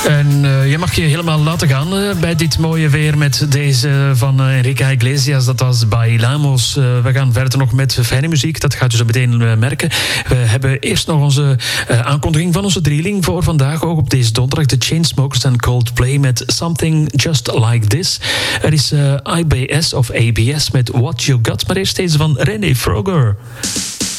En je mag je helemaal laten gaan bij dit mooie weer met deze van Enrique Iglesias. Dat was Bailamos. We gaan verder nog met fijne muziek. Dat gaat u zo meteen merken. We hebben eerst nog onze aankondiging van onze drieling voor vandaag. Ook op deze donderdag. De Chainsmokers en Coldplay met Something Just Like This. Er is IBS of ABS met What You Got. Maar eerst deze van René Froger.